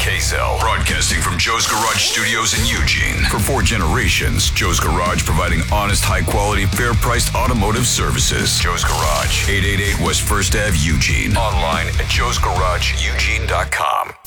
KZEL, broadcasting from Joe's Garage Studios in Eugene. For 4 generations, Joe's Garage providing honest, high-quality, fair-priced automotive services. Joe's Garage, 888 West 1st Ave, Eugene. Online at joesgarageeugene.com.